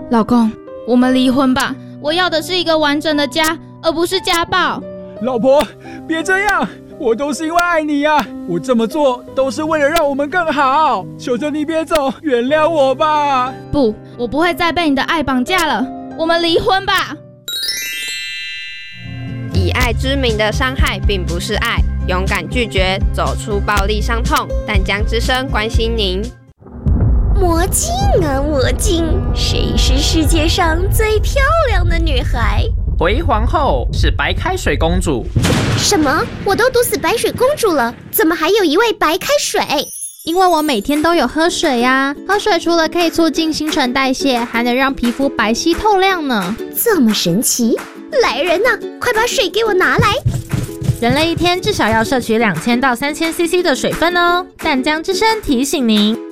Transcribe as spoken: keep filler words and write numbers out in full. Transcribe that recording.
老公，我们离婚吧，我要的是一个完整的家，而不是家暴。 老婆，别这样，我都是因为爱你啊，我这么做都是为了让我们更好，求求你别走，原谅我吧。 不，我不会再被你的爱绑架了，我们离婚吧。 以爱之名的伤害并不是爱，勇敢拒绝，走出暴力伤痛。淡江之声关心您。 魔镜啊魔镜，谁是世界上最漂亮的女孩？ 回皇后是白开水公主。 什么？我都毒死白水公主了，怎么还有一位白开水？ 因为我每天都有喝水呀、啊，喝水除了可以促进新陈代谢，还能让皮肤白皙透亮呢。 这么神奇！来人呐、啊，快把水给我拿来！ 人类一天至少要摄取两千到三千 C C 的水分哦。淡江之声提醒您。